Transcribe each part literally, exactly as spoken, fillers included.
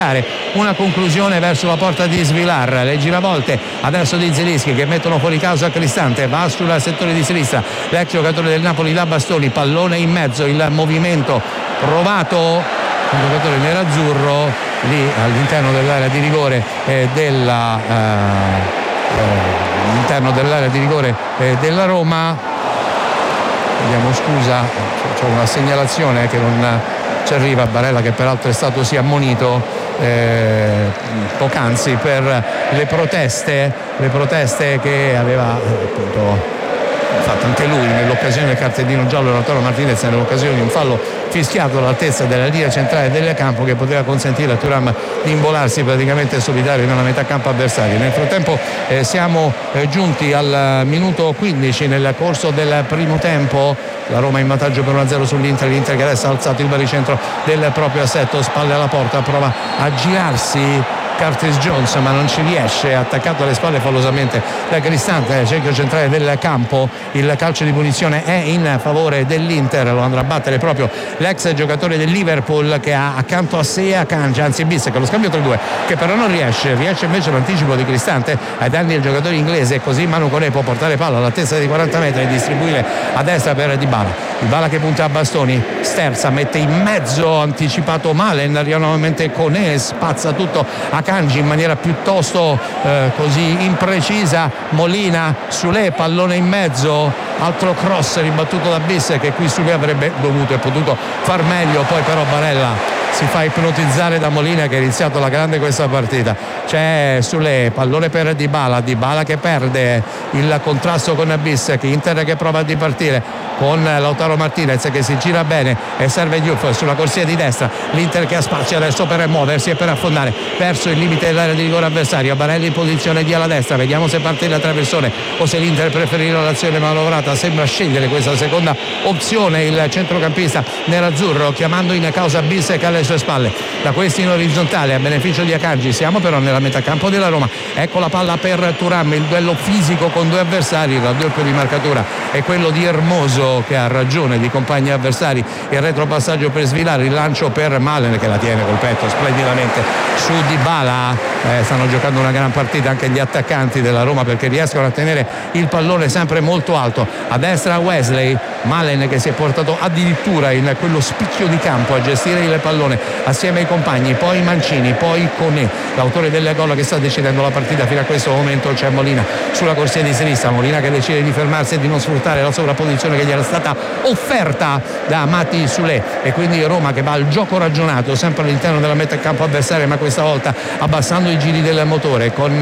una conclusione verso la porta di Svilar. Le giravolte adesso di Zelinski che mettono fuori causa Cristante, va sul settore di sinistra l'ex giocatore del Napoli da bastoni, pallone in mezzo, il movimento provato, un giocatore nerazzurro lì all'interno dell'area di rigore eh, della eh, eh, all'interno dell'area di rigore eh, della Roma. Vediamo, scusa, c'è una segnalazione che non ci arriva. Barella, che peraltro è stato sì ammonito eh, poc'anzi per le proteste le proteste che aveva eh, appunto fatto anche lui nell'occasione del cartellino giallo Lautaro Martinez, nell'occasione di un fallo fischiato all'altezza della linea centrale del campo che poteva consentire a Thuram di involarsi praticamente solitario nella metà campo avversaria. Nel frattempo eh, siamo eh, giunti al minuto quindici nel corso del primo tempo. La Roma in vantaggio per uno a zero sull'Inter, l'Inter che adesso ha alzato il baricentro del proprio assetto, spalle alla porta, prova a girarsi Curtis Jones ma non ci riesce, attaccato alle spalle fallosamente da Cristante nel cerchio centrale del campo. Il calcio di punizione è in favore dell'Inter, lo andrà a battere proprio l'ex giocatore del Liverpool che ha accanto a sé Akanji, anzi Bissek, lo scambio tra i due che però non riesce, riesce invece l'anticipo di Cristante ai danni del giocatore inglese, così Manu Koné può portare palla all'altezza di quaranta metri e distribuire a destra per Dybala. Dybala che punta a bastoni, sterza, mette in mezzo, anticipato Malen, arriva nuovamente Koné, spazza tutto a Kanji in maniera piuttosto eh, così imprecisa. Molina, Soulé, pallone in mezzo, altro cross ribattuto da Bissek che qui Soulé avrebbe dovuto e potuto far meglio, poi però Barella si fa ipnotizzare da Molina che ha iniziato la grande questa partita. C'è Soulé, pallone per Dybala, Dybala che perde il contrasto con Bissek, Inter che prova a dipartire con Lautaro Martinez che si gira bene e serve Diouf sulla corsia di destra, l'Inter che ha spazio adesso per muoversi e per affondare verso il limite dell'area di rigore avversario. Barelli in posizione di alla destra, vediamo se parte il traversone o se l'Inter preferirà l'azione manovrata. Sembra scegliere questa seconda opzione il centrocampista nerazzurro, chiamando in causa Bissek alle sue spalle. Da questi in orizzontale a beneficio di Akanji, siamo però nella metà campo della Roma. Ecco la palla per Thuram, il duello fisico con due avversari, il raddoppio di marcatura è quello di Hermoso che ha ragione di compagni avversari, il retropassaggio per Svilar, il lancio per Malen che la tiene col petto splendidamente su Dybala. Eh, stanno giocando una gran partita anche gli attaccanti della Roma perché riescono a tenere il pallone sempre molto alto. A destra Wesley, Malen che si è portato addirittura in quello spicchio di campo a gestire il pallone assieme ai compagni, poi Mancini, poi Koné, l'autore del gol che sta decidendo la partita fino a questo momento. C'è Molina sulla corsia di sinistra, Molina che decide di fermarsi e di non sfruttare la sovrapposizione che gli era stata offerta da Mati Soulé, e quindi Roma che va al gioco ragionato sempre all'interno della metà campo avversaria, ma questa volta abbassando i giri del motore con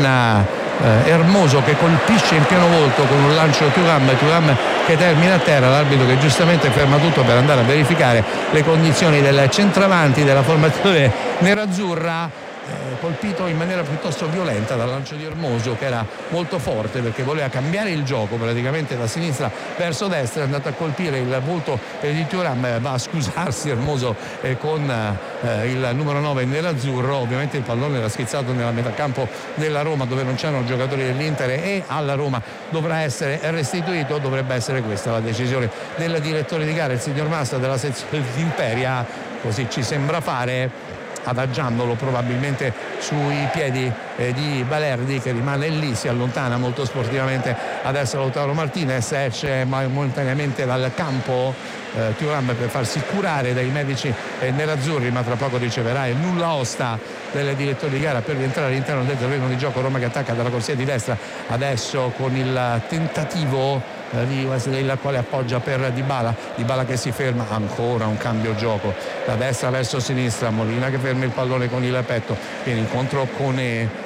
eh, Hermoso che colpisce in pieno volto con un lancio Thuram, Thuram che termina a terra, l'arbitro che giustamente ferma tutto per andare a verificare le condizioni del centravanti della formazione nerazzurra. Colpito in maniera piuttosto violenta dal lancio di Hermoso che era molto forte perché voleva cambiare il gioco praticamente da sinistra verso destra, è andato a colpire il volto di Thuram, va a scusarsi Hermoso eh, con eh, il numero nove nerazzurro. Ovviamente il pallone era schizzato nella metà campo della Roma dove non c'erano giocatori dell'Inter e alla Roma dovrà essere restituito. Dovrebbe essere questa la decisione del direttore di gara, il signor Massa della sezione di Imperia, così ci sembra fare, adagiandolo probabilmente sui piedi eh, di Balerdi che rimane lì, si allontana molto sportivamente adesso Lautaro Martinez, esce momentaneamente dal campo eh, Thuram per farsi curare dai medici eh, nerazzurri, ma tra poco riceverà il nulla osta del direttore di gara per rientrare all'interno del terreno di gioco. Roma che attacca dalla corsia di destra adesso con il tentativo di Wesley, la quale appoggia per Dybala, Dybala che si ferma, ancora un cambio gioco da destra verso sinistra, Molina che ferma il pallone con il petto, viene incontro con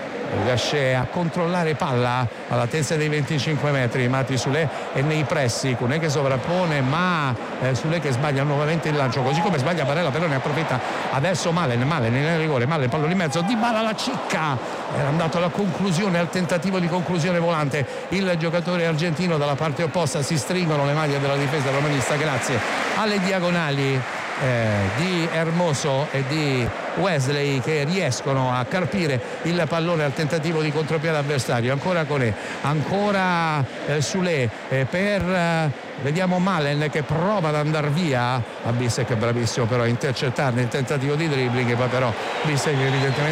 riesce a controllare palla all'altezza dei venticinque metri Mati Soulé e nei pressi Koné che sovrappone, ma eh, Soulé che sbaglia nuovamente il lancio, così come sbaglia Barella, però ne approfitta adesso Malen, Malen nel rigore, Malen pallone in mezzo, Dybala la cicca, era andato alla conclusione, al tentativo di conclusione volante il giocatore argentino. Dalla parte opposta si stringono le maglie della difesa romanista grazie alle diagonali eh, di Hermoso e di Wesley che riescono a carpire il pallone al tentativo di contropiede avversario. Ancora Conè, ancora eh, Sule eh, per eh, vediamo Malen che prova ad andare via a Bissek, bravissimo però a intercettarne il tentativo di dribbling, poi però Bissek evidentemente